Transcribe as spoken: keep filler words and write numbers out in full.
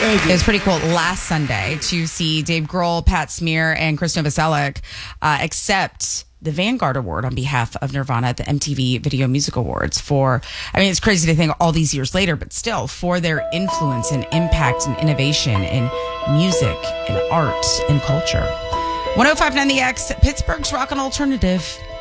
It was pretty cool last Sunday to see Dave Grohl, Pat Smear, and Chris Novoselic uh, accept the Vanguard Award on behalf of Nirvana at the M T V Video Music Awards for, I mean, it's crazy to think all these years later, but still, for their influence and impact and innovation in music and art and culture. one oh five point nine The X, Pittsburgh's Rock and Alternative.